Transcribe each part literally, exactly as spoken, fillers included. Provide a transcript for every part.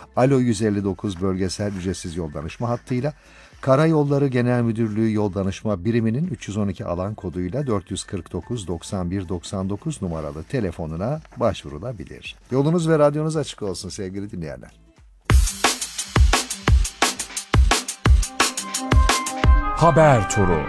Alo yüz elli dokuz bölgesel ücretsiz yol danışma hattıyla, Karayolları Genel Müdürlüğü Yol Danışma Biriminin üç yüz on iki alan koduyla dört yüz kırk dokuz doksan bir doksan dokuz numaralı telefonuna başvurulabilir. Yolunuz ve radyonuz açık olsun sevgili dinleyenler. Haber Turu.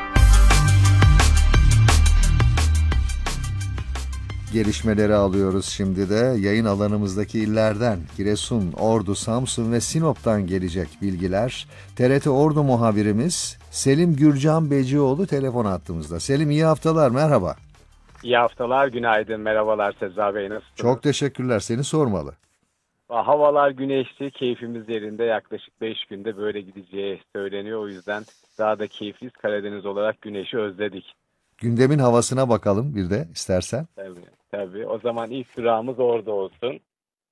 Gelişmeleri alıyoruz şimdi de yayın alanımızdaki illerden Giresun, Ordu, Samsun ve Sinop'tan gelecek bilgiler. T R T Ordu muhabirimiz Selim Gürcan Becioğlu telefon hattımızda. Selim iyi haftalar, merhaba. İyi haftalar, günaydın, merhabalar Sezar Bey, nasılsınız? Çok teşekkürler, seni sormalı. Havalar güneşli, keyfimiz yerinde, yaklaşık beş günde böyle gideceği söyleniyor. O yüzden daha da keyifliyiz. Karadeniz olarak güneşi özledik. Gündemin havasına bakalım bir de istersen. Tabii, tabii. O zaman ilk durağımız orada olsun.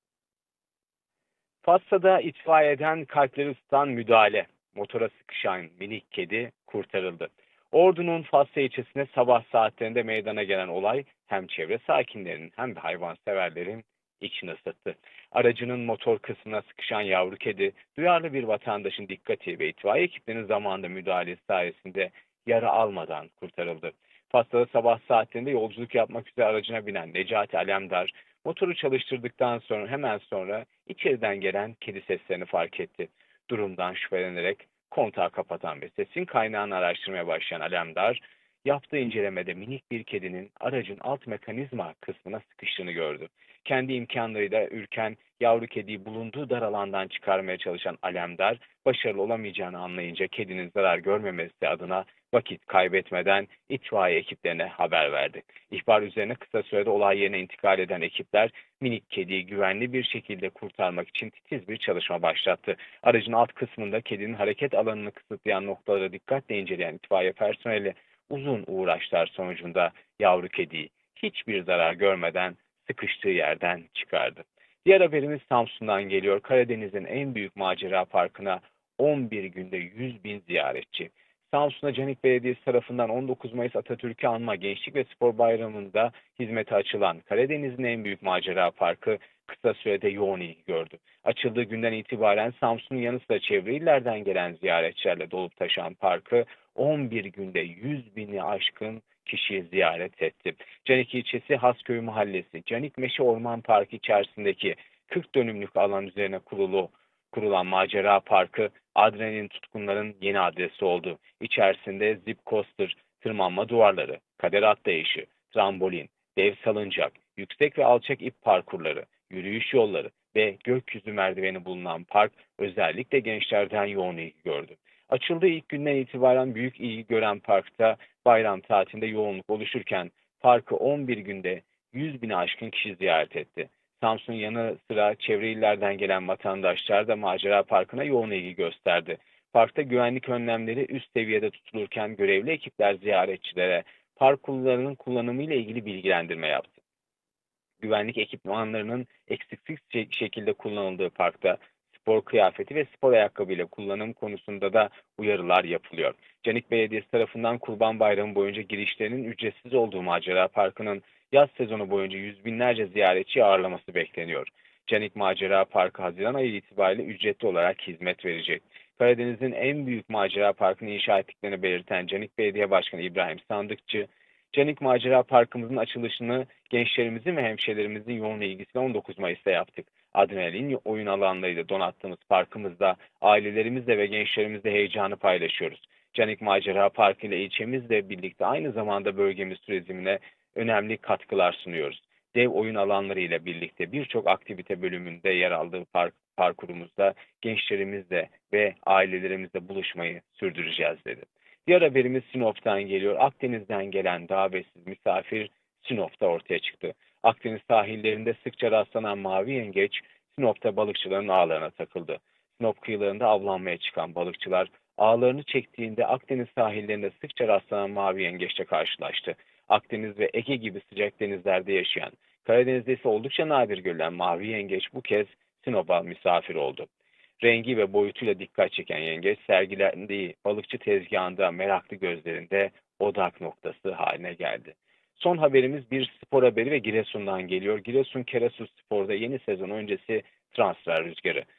Fatsa'da itfaiyeden kalpleri ısıtan müdahale. Motora sıkışan minik kedi kurtarıldı. Ordu'nun Fatsa ilçesine sabah saatlerinde meydana gelen olay hem çevre sakinlerinin hem de hayvanseverlerin içini ısıttı. Aracının motor kısmına sıkışan yavru kedi, duyarlı bir vatandaşın dikkati ve itfaiye ekiplerinin zamanında müdahalesi sayesinde yara almadan kurtarıldı. Fatsa'da sabah saatlerinde yolculuk yapmak üzere aracına binen Necati Alemdar, motoru çalıştırdıktan sonra hemen sonra içeriden gelen kedi seslerini fark etti. Durumdan şüphelenerek kontağı kapatan ve sesin kaynağını araştırmaya başlayan Alemdar, yaptığı incelemede minik bir kedinin aracın alt mekanizma kısmına sıkıştığını gördü. Kendi imkanlarıyla ürken yavru kediyi bulunduğu dar alandan çıkarmaya çalışan Alemdar, başarılı olamayacağını anlayınca kedinin zarar görmemesi adına vakit kaybetmeden itfaiye ekiplerine haber verdi. İhbar üzerine kısa sürede olay yerine intikal eden ekipler minik kediyi güvenli bir şekilde kurtarmak için titiz bir çalışma başlattı. Aracın alt kısmında kedinin hareket alanını kısıtlayan noktaları dikkatle inceleyen itfaiye personeli uzun uğraşlar sonucunda yavru kediyi hiçbir zarar görmeden sıkıştığı yerden çıkardı. Diğer haberimiz Samsun'dan geliyor. Karadeniz'in en büyük macera parkına on bir günde yüz bin ziyaretçi. Samsun'da Canik Belediyesi tarafından on dokuz Mayıs Atatürk'ü anma Gençlik ve Spor Bayramı'nda hizmete açılan Karadeniz'in en büyük macera parkı kısa sürede yoğun ilgi gördü. Açıldığı günden itibaren Samsun'un yanı sıra çevre illerden gelen ziyaretçilerle dolup taşan parkı on bir günde yüz bini aşkın kişiyi ziyaret etti. Canik ilçesi Hasköy Mahallesi, Canik Meşe Orman Parkı içerisindeki kırk dönümlük alan üzerine kurulu kurulan macera parkı adrenalin tutkunların yeni adresi oldu. İçerisinde zip coaster, tırmanma duvarları, kader atlayışı, trambolin, dev salıncak, yüksek ve alçak ip parkurları, yürüyüş yolları ve gökyüzü merdiveni bulunan park özellikle gençlerden yoğun ilgi gördü. Açıldığı ilk günden itibaren büyük ilgi gören parkta bayram tatilinde yoğunluk oluşurken parkı on bir günde yüz bini aşkın kişi ziyaret etti. Samsun yanı sıra çevre illerden gelen vatandaşlar da macera parkına yoğun ilgi gösterdi. Parkta güvenlik önlemleri üst seviyede tutulurken görevli ekipler ziyaretçilere park kullanımının kullanımı ile ilgili bilgilendirme yaptı. Güvenlik ekipmanlarının eksiksiz şekilde kullanıldığı parkta spor kıyafeti ve spor ayakkabıyla kullanım konusunda da uyarılar yapılıyor. Canik Belediyesi tarafından Kurban Bayramı boyunca girişlerinin ücretsiz olduğu macera parkının yaz sezonu boyunca yüz binlerce ziyaretçi ağırlaması bekleniyor. Canik Macera Parkı Haziran ayı itibariyle ücretli olarak hizmet verecek. Karadeniz'in en büyük macera parkını inşa ettiklerini belirten Canik Belediye Başkanı İbrahim Sandıkçı, Canik Macera Parkımızın açılışını gençlerimizin ve hemşehrilerimizin yoğun ilgisiyle on dokuz Mayıs'ta yaptık. Adrenalin oyun alanlarıyla donattığımız parkımızda ailelerimizle ve gençlerimizle heyecanı paylaşıyoruz. Canik Macera Parkı ile ilçemizle birlikte aynı zamanda bölgemiz turizmine önemli katkılar sunuyoruz. Dev oyun alanları ile birlikte birçok aktivite bölümünde yer aldığı park, parkurumuzda gençlerimizle ve ailelerimizle buluşmayı sürdüreceğiz dedi. Diğer haberimiz Sinop'tan geliyor. Akdeniz'den gelen davetsiz misafir Sinop'ta ortaya çıktı. Akdeniz sahillerinde sıkça rastlanan mavi yengeç Sinop'ta balıkçıların ağlarına takıldı. Sinop kıyılarında avlanmaya çıkan balıkçılar ağlarını çektiğinde Akdeniz sahillerinde sıkça rastlanan mavi yengeçle karşılaştı. Akdeniz ve Ege gibi sıcak denizlerde yaşayan, Karadeniz'de ise oldukça nadir görülen mavi yengeç bu kez Sinop'a misafir oldu. Rengi ve boyutuyla dikkat çeken yengeç sergilendiği balıkçı tezgahında meraklı gözlerinde odak noktası haline geldi. Son haberimiz bir spor haberi ve Giresun'dan geliyor. Giresun Kerasu Spor'da yeni sezon öncesi transfer rüzgarı.